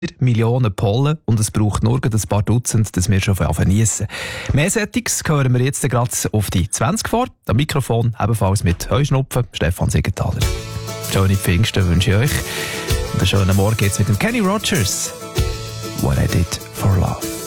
Millionen Pollen und es braucht nur ein paar Dutzend, dass wir schon verniessen. Mehr Settings hören wir jetzt gerade auf die 20 vor. Am Mikrofon ebenfalls mit Heuschnupfen, Stefan Siegenthaler. Schöne Pfingsten wünsche ich euch. Und einen schönen Morgen jetzt mit dem Kenny Rogers. What I Did for Love.